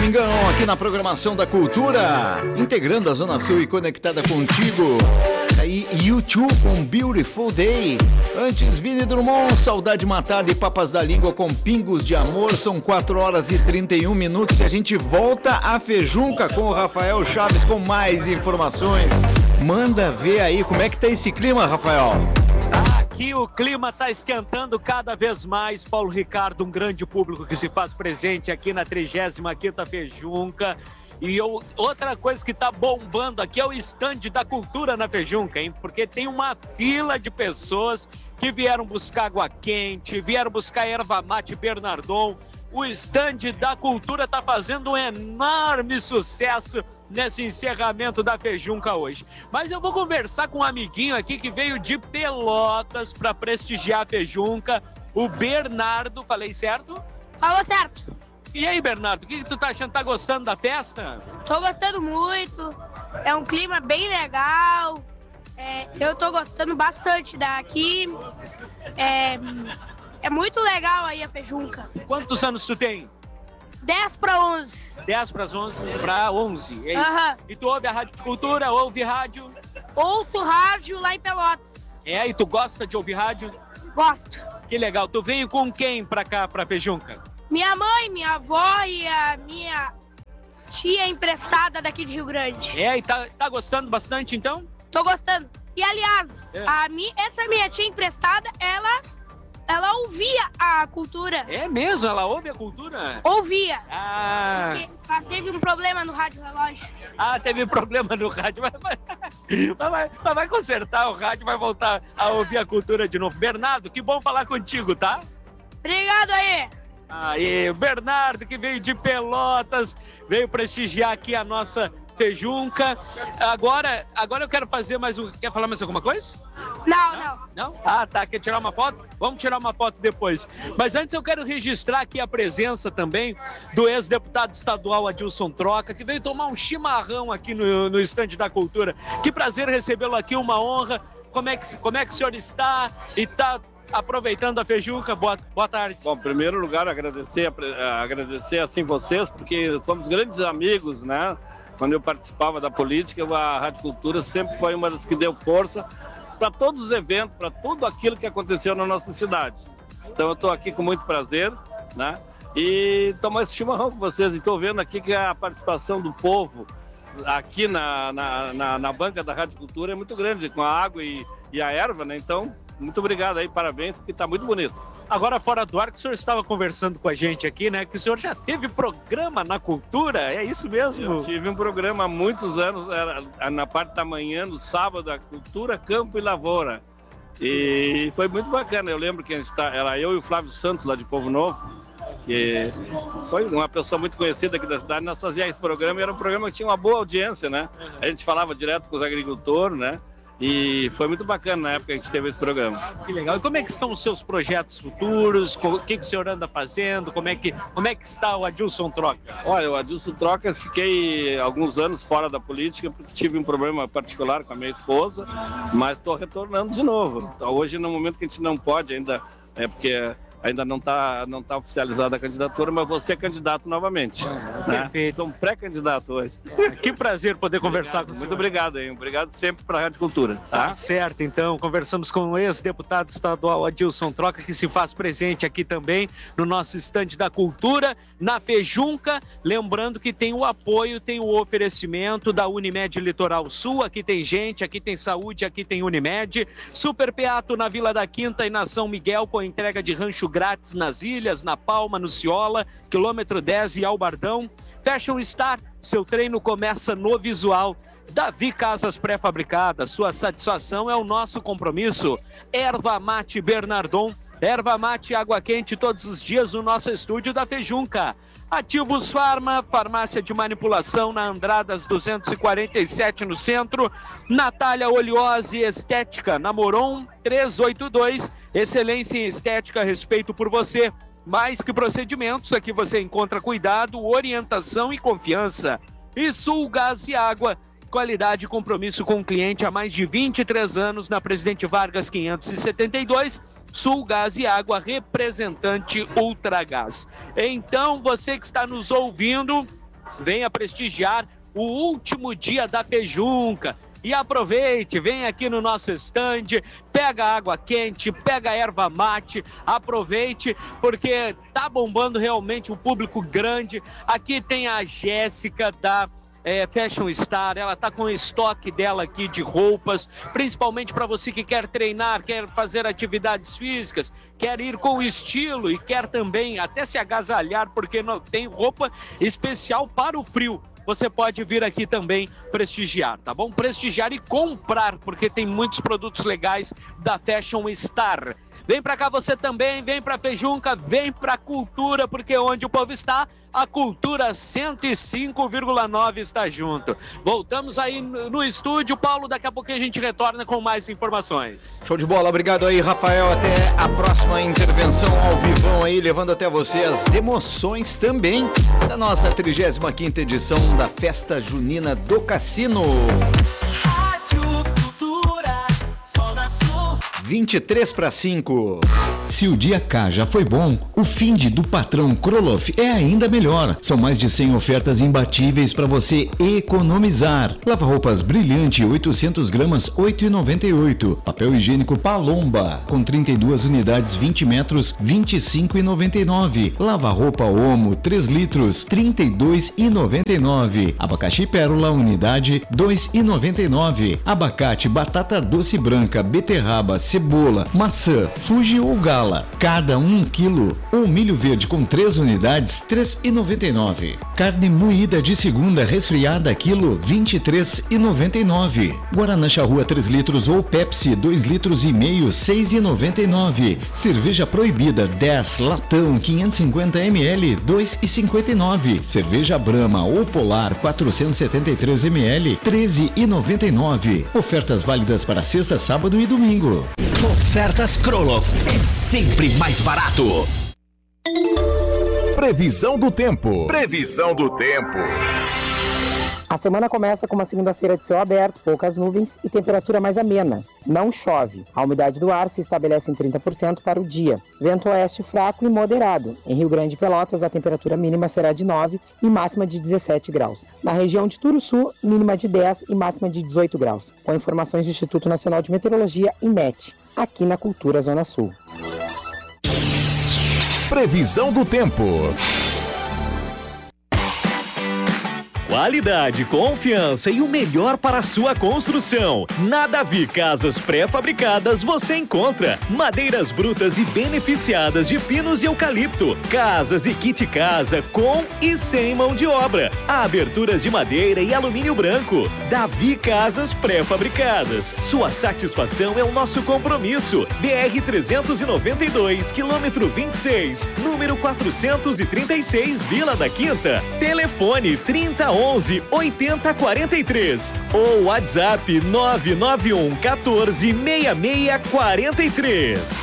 Domingão aqui na programação da Cultura, integrando a Zona Sul e conectada contigo. Aí YouTube com Beautiful Day. Antes, Vini Drummond, Saudade Matada e Papas da Língua com Pingos de Amor. São 4 horas e 31 minutos e a gente volta à Fejunca com o Rafael Chaves com mais informações. Manda ver aí como é que tá esse clima, Rafael. Aqui o clima está esquentando cada vez mais. Paulo Ricardo, um grande público que se faz presente aqui na 35ª Fejunca. E outra coisa que está bombando aqui é o estande da cultura na Fejunca, hein? Porque tem uma fila de pessoas que vieram buscar água quente, vieram buscar erva mate Bernardon. O estande da cultura está fazendo um enorme sucesso nesse encerramento da Fejunca hoje. Mas eu vou conversar com um amiguinho aqui que veio de Pelotas para prestigiar a Fejunca, o Bernardo. Falei certo? Falou certo. E aí, Bernardo, o que tu tá achando? Tá gostando da festa? Tô gostando muito. É um clima bem legal. Eu tô gostando bastante daqui. É muito legal aí a Fejunca. Quantos anos tu tem? 10 para 11. 10 para 11. É isso. Aham. E tu ouve a Rádio de Cultura? Ouve rádio? Ouço rádio lá em Pelotas. E tu gosta de ouvir rádio? Gosto. Que legal. Tu veio com quem pra cá, pra Fejunca? Minha mãe, minha avó e a minha tia emprestada daqui de Rio Grande. E tá gostando bastante, então? Tô gostando. E, aliás, essa minha tia emprestada, ela ouvia a cultura. É mesmo? Ela ouve a cultura? Ouvia. Porque teve um problema no rádio relógio. Teve problema no rádio. Mas vai consertar o rádio, vai voltar a ouvir a cultura de novo. Bernardo, que bom falar contigo, tá? Obrigado aí. Aí, o Bernardo, que veio de Pelotas, veio prestigiar aqui a nossa Fejunca. Agora eu quero fazer mais um... Quer falar mais alguma coisa? Não. Tá. Quer tirar uma foto? Vamos tirar uma foto depois. Mas antes eu quero registrar aqui a presença também do ex-deputado estadual Adilson Troca, que veio tomar um chimarrão aqui no estande da cultura. Que prazer recebê-lo aqui, uma honra. Como é que o senhor está? E tá aproveitando a Fejunca? Boa tarde. Bom, em primeiro lugar, agradecer assim vocês, porque fomos grandes amigos, né? Quando eu participava da política, a Rádio Cultura sempre foi uma das que deu força para todos os eventos, para tudo aquilo que aconteceu na nossa cidade. Então eu estou aqui com muito prazer, né? E tomar esse chimarrão com vocês. E estou vendo aqui que a participação do povo aqui na banca da Rádio Cultura é muito grande, com a água e a erva, né? Então, muito obrigado aí, parabéns, porque está muito bonito. Agora, fora do ar, que o senhor estava conversando com a gente aqui, né? Que o senhor já teve programa na cultura, é isso mesmo? Eu tive um programa há muitos anos, era na parte da manhã, no sábado, a Cultura, Campo e Lavoura. E foi muito bacana, eu lembro que era eu e o Flávio Santos, lá de Povo Novo, que foi uma pessoa muito conhecida aqui da cidade. Nós fazíamos esse programa e era um programa que tinha uma boa audiência, né? A gente falava direto com os agricultores, né? E foi muito bacana na época que a gente teve esse programa. Que legal. E como é que estão os seus projetos futuros? O que o senhor anda fazendo? Como é que está o Adilson Troca? Olha, o Adilson Troca, fiquei alguns anos fora da política porque tive um problema particular com a minha esposa, mas estou retornando de novo. Então, hoje, no momento que a gente não pode ainda, porque ainda não tá oficializada a candidatura, mas vou ser candidato novamente. Perfeito. Sou um pré-candidato hoje. Que prazer poder conversar com o senhor. Muito obrigado, hein? Obrigado sempre para a Rádio Cultura. Tá certo, então. Conversamos com o ex-deputado estadual Adilson Troca, que se faz presente aqui também no nosso estande da cultura, na Fejunca. Lembrando que tem o apoio, tem o oferecimento da Unimed Litoral Sul. Aqui tem gente, aqui tem saúde, aqui tem Unimed. Super Peato na Vila da Quinta e na São Miguel, com entrega de rancho grátis nas Ilhas, na Palma, no Ciola, quilômetro 10 e Albardão. Fashion Star, seu treino começa no visual. Davi Casas Pré-Fabricadas, sua satisfação é o nosso compromisso. Erva Mate Bernardon, erva mate e água quente todos os dias no nosso estúdio da Fejunca. Ativos Farma, farmácia de manipulação na Andradas 247 no centro. Natália Oleose Estética, na Moron 382. Excelência em estética, respeito por você. Mais que procedimentos, aqui você encontra cuidado, orientação e confiança. E Sul Gás e Água, qualidade e compromisso com o cliente há mais de 23 anos na Presidente Vargas 572. Sul Gás e Água, representante Ultragás. Então, você que está nos ouvindo, venha prestigiar o último dia da Fejunca. E aproveite, vem aqui no nosso stand, pega água quente, pega erva mate, aproveite, porque tá bombando realmente um público grande. Aqui tem a Jéssica da Fashion Star, ela tá com o estoque dela aqui de roupas, principalmente para você que quer treinar, quer fazer atividades físicas, quer ir com estilo e quer também até se agasalhar, porque não tem roupa especial para o frio. Você pode vir aqui também prestigiar, tá bom? Prestigiar e comprar, porque tem muitos produtos legais da Fashion Star. Vem pra cá você também, vem pra Fejunca, vem pra Cultura, porque onde o povo está, a Cultura 105,9 está junto. Voltamos aí no estúdio, Paulo, daqui a pouco a gente retorna com mais informações. Show de bola, obrigado aí, Rafael, até a próxima intervenção ao vivão aí, levando até você as emoções também da nossa 35ª edição da Festa Junina do Cassino. 23:05. Se o dia K já foi bom, o fim de do patrão Kroloff é ainda melhor. São mais de 100 ofertas imbatíveis para você economizar. Lava-roupas Brilhante 800 gramas 8,98. Papel higiênico Palomba com 32 unidades 20 metros 25,99. Lava-roupa Omo 3 litros 32,99. Abacaxi Pérola unidade 2,99. Abacate, batata doce branca, beterraba, cebola, maçã, Fuji ou Gala, cada 1 quilo. Ou milho verde com 3 unidades, 3,99. Carne moída de segunda resfriada, quilo, 23,99. Guaraná Charrua 3 litros ou Pepsi 2 litros e meio, 6,99. Cerveja Proibida 10 latão 550 ml, 2,59. Cerveja Brahma ou Polar 473 ml, 13,99. Ofertas válidas para sexta, sábado e domingo. Ofertas Kroloff é sempre mais barato. Previsão do tempo. Previsão do tempo. A semana começa com uma segunda-feira de céu aberto, poucas nuvens e temperatura mais amena. Não chove. A umidade do ar se estabelece em 30% para o dia. Vento oeste fraco e moderado. Em Rio Grande e Pelotas, a temperatura mínima será de 9 e máxima de 17 graus. Na região de Turuçu, mínima de 10 e máxima de 18 graus. Com informações do Instituto Nacional de Meteorologia, IMET, aqui na Cultura Zona Sul. Previsão do tempo. Qualidade, confiança e o melhor para a sua construção. Na Davi Casas Pré-Fabricadas você encontra madeiras brutas e beneficiadas de pinos e eucalipto, casas e kit casa com e sem mão de obra, aberturas de madeira e alumínio branco. Davi Casas Pré-Fabricadas. Sua satisfação é o nosso compromisso. BR-392, quilômetro 26, número 436, Vila da Quinta. Telefone 3011-8043 ou WhatsApp 991 14 6643.